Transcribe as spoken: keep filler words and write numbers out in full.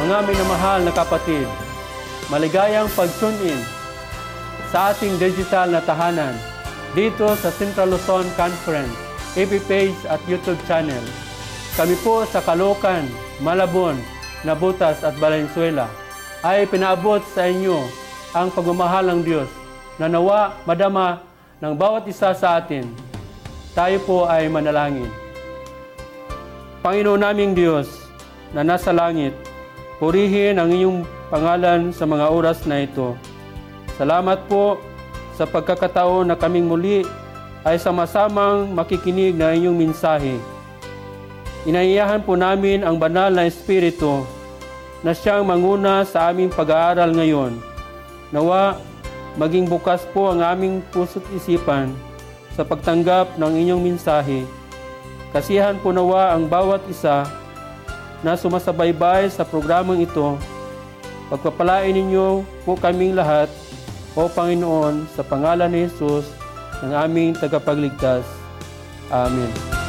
Mga minamahal na kapatid, maligayang pag-tune in sa ating digital na tahanan dito sa Central Luzon Conference, F B page at YouTube channel. Kami po sa Caloocan, Malabon, Nabutas at Valenzuela ay pinaabot sa inyo ang pagmamahal ng Diyos na nawa madama ng bawat isa sa atin. Tayo po ay manalangin. Panginoon naming Diyos na nasa langit, purihin ang iyong pangalan sa mga oras na ito. Salamat po sa pagkakataon na kaming muli ay sama-samang makikinig na inyong mensahe. Inaiyahan po namin ang banal na Espiritu na siyang manguna sa aming pag-aaral ngayon. Nawa, maging bukas po ang aming puso't isipan sa pagtanggap ng inyong mensahe. Kasihan po nawa ang bawat isa na sumasabaybay sa programang ito. Pagpapalain ninyo po kaming lahat, O Panginoon, sa pangalan ni Jesus, ng aming tagapagligtas. Amen.